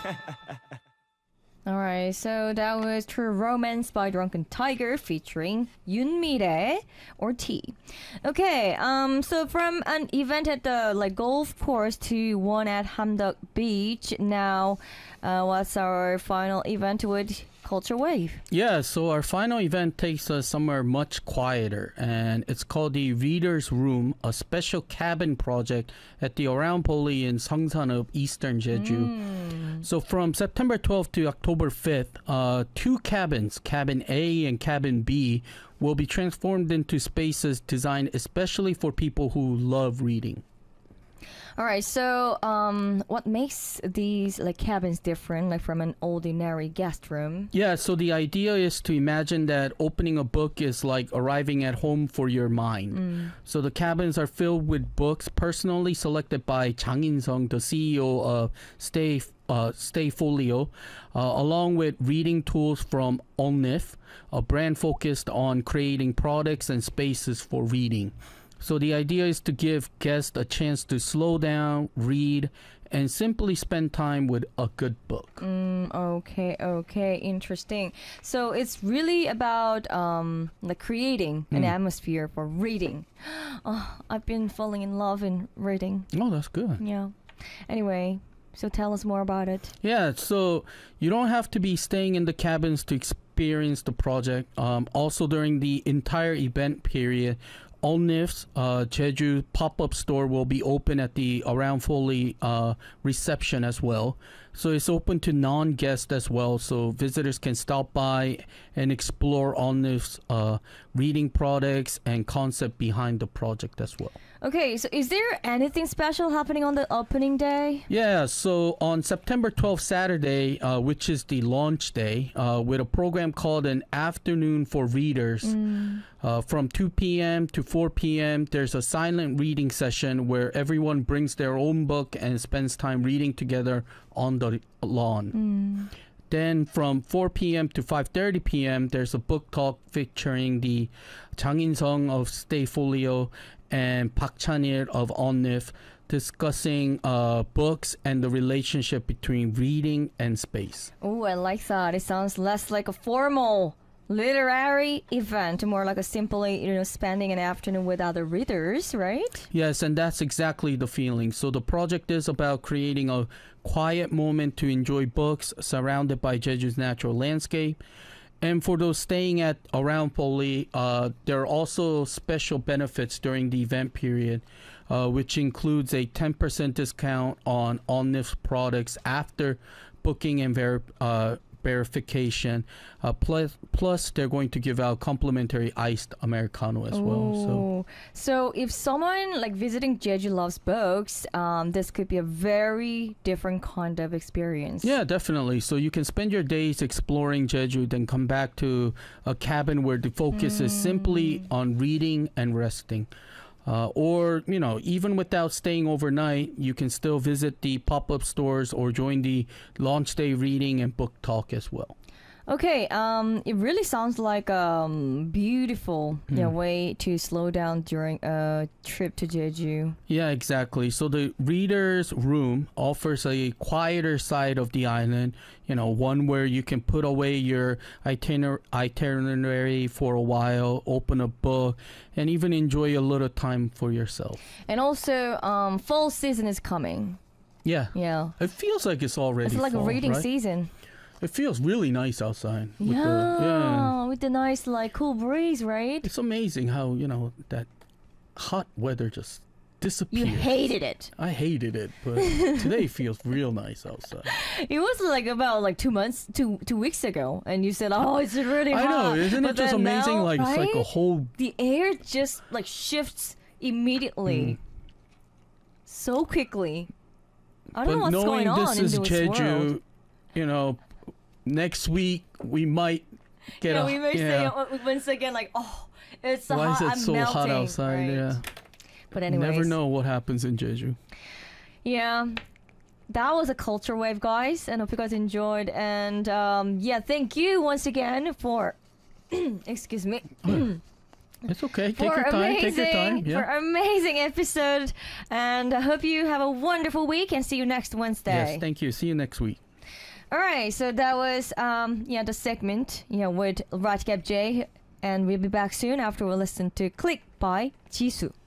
All right, so that was True Romance by Drunken Tiger featuring Yoon Mi-rae or T. Okay, so from an event at the golf course to one at Hamdok Beach. Now, what's our final event with Culture Wave? Yeah, so our final event takes us somewhere much quieter, and it's called the Reader's Room, a special cabin project at the Around Poli in Seongsan-up, Eastern Jeju. So from September 12th to October 5th, two cabins, Cabin A and Cabin B, will be transformed into spaces designed especially for people who love reading. All right, so what makes these cabins different from an ordinary guest room? Yeah, so the idea is to imagine that opening a book is like arriving at home for your mind. So the cabins are filled with books personally selected by Jang In-sung, the CEO of Stay Folio, along with reading tools from Onif, a brand focused on creating products and spaces for reading. So the idea is to give guests a chance to slow down, read, and simply spend time with a good book. Okay, interesting. So it's really about creating an atmosphere for reading. Oh, I've been falling in love in reading. Oh, that's good. Yeah. Anyway, so tell us more about it. Yeah, so you don't have to be staying in the cabins to experience the project. Also, during the entire event period, Onif's Jeju pop-up store will be open at the Around Foley reception as well. So it's open to non-guests as well. So visitors can stop by and explore Onif's reading products and concept behind the project as well. Okay, so is there anything special happening on the opening day? Yeah, so on September 12th, Saturday, which is the launch day, with a program called an Afternoon for Readers, from 2 p.m. to 4 p.m., there's a silent reading session where everyone brings their own book and spends time reading together on the lawn. Then from 4 p.m. to 5:30 p.m., there's a book talk featuring the Jang In-sung of Stay Folio and Park Chan-il of Onif, discussing books and the relationship between reading and space. Oh, I like that. It sounds less like a formal literary event, more like a simply, spending an afternoon with other readers, right? Yes, and that's exactly the feeling. So the project is about creating a quiet moment to enjoy books surrounded by Jeju's natural landscape. And for those staying at Around Poli, there are also special benefits during the event period, which includes a 10% discount on Onif's products after booking and verification. Plus, they're going to give out complimentary iced Americano as well. So if someone visiting Jeju loves books, this could be a very different kind of experience. Yeah, definitely. So you can spend your days exploring Jeju, then come back to a cabin where the focus is simply on reading and resting. Or, even without staying overnight, you can still visit the pop-up stores or join the launch day reading and book talk as well. Okay, it really sounds like a beautiful way to slow down during a trip to Jeju. Yeah, exactly. So the Reader's Room offers a quieter side of the island, one where you can put away your itinerary for a while, open a book, and even enjoy a little time for yourself. And also, fall season is coming. Yeah. Yeah. It feels like it's already It's like fall, a reading right? season. It feels really nice outside. With the nice cool breeze, right? It's amazing how, that hot weather just disappeared. You hated it. I hated it, but today feels real nice outside. It was about 2 weeks ago, and you said, "Oh, it's really hot." I know, isn't it just amazing? Now, It's like a whole. The air just shifts immediately, so quickly. I don't know what's going on this in is this Jeju, world. Next week we might get we may say once again it's so Why hot. is it I'm so melting. hot outside? Right? Yeah. But anyways, Never know what happens in Jeju. Yeah. That was a culture wave, guys, and I hope you guys enjoyed. And thank you once again for excuse me. It's okay. Take your time. Yeah. For amazing episode. And I hope you have a wonderful week and see you next Wednesday. Yes, thank you. See you next week. All right, so that was the segment with Radcap J, and we'll be back soon after we listen to Click by Jisoo.